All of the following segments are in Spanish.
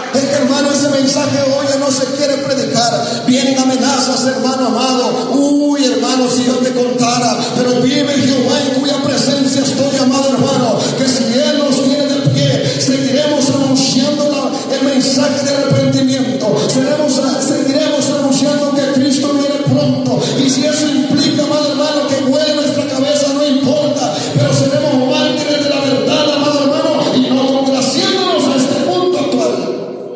Es que, hermano, ese mensaje hoy no se quiere predicar. Vienen amenazas, hermano amado. Uy, hermano, si yo te contara, pero vive Jehová en cuya presencia estoy, amado hermano, que si Él nos tiene de pie, seguiremos anunciando el mensaje de arrepentimiento. Seguiremos anunciando que Cristo viene pronto. Y si eso implica, amado hermano, que huele nuestra cabeza, no importa, pero seremos mártires de la verdad, amado hermano, y no complaciéndonos a este punto actual.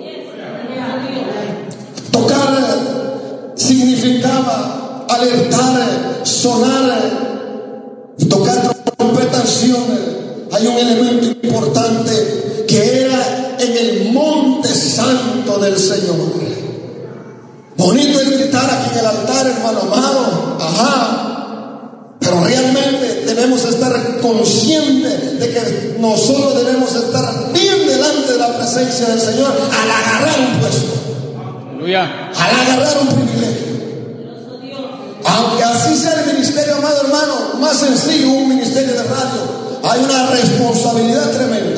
Tocar significaba alertar, sonar y tocar trompetaciones. Hay un elemento importante que era en el monte santo del Señor. Bonito es gritar aquí en el altar, hermano amado, pero realmente debemos estar conscientes de que nosotros debemos estar bien delante de la presencia del Señor al agarrar un puesto. Aleluya. Al agarrar un privilegio. Aunque así sea el ministerio, amado hermano, más sencillo, un ministerio de radio, hay una responsabilidad tremenda.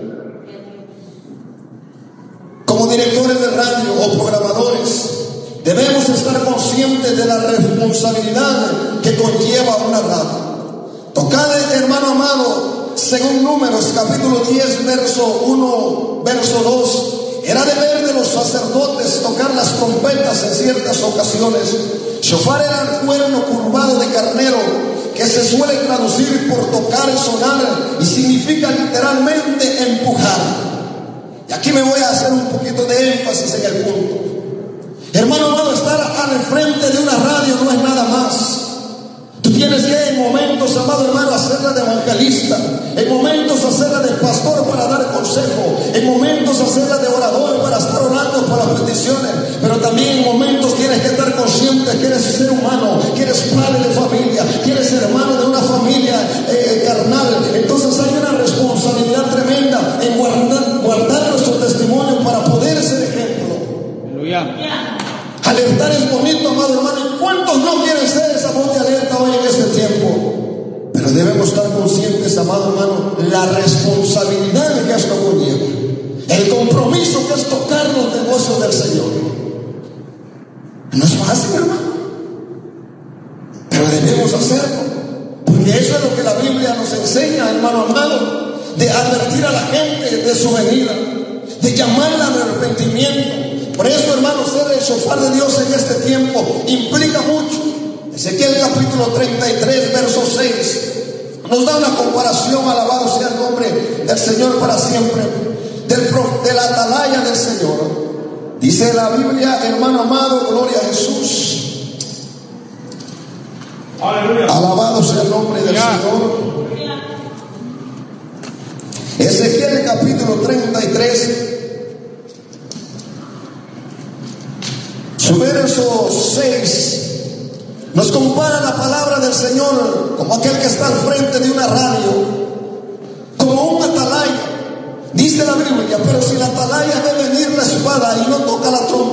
Como directores de radio o programadores, debemos estar conscientes de la responsabilidad que conlleva una radio. Tocad, hermano amado, según Números, capítulo 10, verso 1, verso 2, era deber de los sacerdotes tocar las trompetas en ciertas ocasiones. Shofar era el cuerno curvado de carnero, que se suele traducir por tocar, sonar, y significa literalmente empujar. Y aquí me voy a hacer un poquito de énfasis en el punto. Hermano amado, estar al frente de una radio no es nada más. Tú tienes que en momentos, amado hermano, hacerla de evangelista, en momentos hacerla de pastor para dar consejo, en momentos hacerla de orador para estar orando por las peticiones, pero también en momentos tienes que estar consciente que eres ser humano, que eres padre de familia, que eres hermano de una familia carnal. Entonces hay una responsabilidad tremenda en guardar nuestro testimonio para poder ser ejemplo. Aleluya. Alertar es bonito, amado hermano. ¿Y cuántos no quieren ser esa voz de alerta hoy en este tiempo? Pero debemos estar conscientes, amado hermano, la responsabilidad que esto conlleva, el compromiso que es tocar los negocios del Señor. No es fácil, hermano, pero debemos hacerlo, porque eso es lo que la Biblia nos enseña, hermano amado, de advertir a la gente de su venida, de llamarla al arrepentimiento. Por eso, hermanos, ser el shofar de Dios en este tiempo implica mucho. Ezequiel capítulo 33, verso 6, nos da una comparación, alabado sea el nombre del Señor para siempre, de la atalaya del Señor. Dice la Biblia, hermano amado, gloria a Jesús. Aleluya. Alabado sea el nombre del Señor. Ezequiel capítulo 33, su verso 6, nos compara la palabra del Señor como aquel que está al frente de una radio, como un atalaya. Dice la Biblia, pero si la atalaya ve venir la espada y no toca la trompeta,